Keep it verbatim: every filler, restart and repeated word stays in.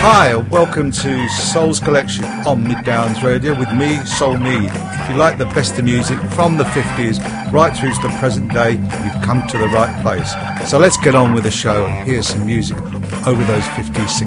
Hi, welcome to Soul's Collection on Mid Downs Radio with me, Soul Mead. If you like the best of music from the fifties right through to the present day, you've come to the right place. So let's get on with the show and hear some music over those fifties.